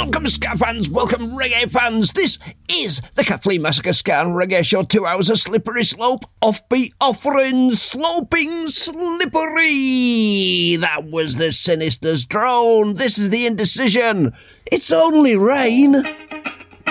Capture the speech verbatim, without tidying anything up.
Welcome, ska fans, welcome, reggae fans. This is the Kathleen Massacre Ska and Reggae Show. Two hours of slippery slope, offbeat offerings, sloping slippery. That was the Sinister's drone. This is the Indecision. It's only rain.